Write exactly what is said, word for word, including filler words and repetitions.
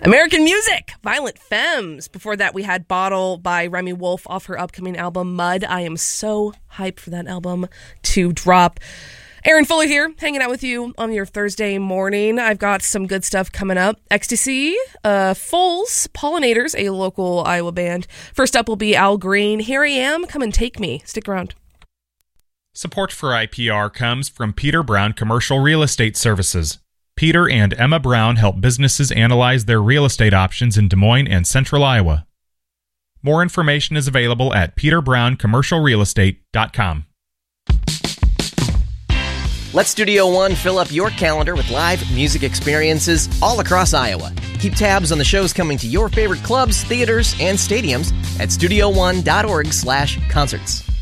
American Music, Violent Femmes. Before that, we had Bottle by Remy Wolf off her upcoming album, Mud. I am so hyped for that album to drop. Aaron Fuller here, hanging out with you on your Thursday morning. I've got some good stuff coming up. Ecstasy, uh, Foals, Pollinators, a local Iowa band. First up will be Al Green. Here I Am, Come and Take Me. Stick around. Support for I P R comes from Peter Brown Commercial Real Estate Services. Peter and Emma Brown help businesses analyze their real estate options in Des Moines and Central Iowa. More information is available at peter brown commercial real estate dot com. Let Studio One fill up your calendar with live music experiences all across Iowa. Keep tabs on the shows coming to your favorite clubs, theaters, and stadiums at studio one dot org slash concerts.